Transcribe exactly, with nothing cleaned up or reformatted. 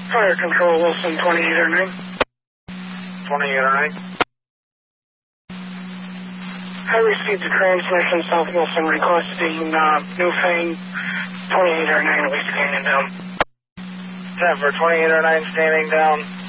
Fire Control, Wilson, twenty-eight oh nine. twenty-eight oh nine. I received a transmission, South Wilson, requesting uh, Newfane, twenty-eight oh nine will be standing down. ten for twenty-eight oh nine, standing down.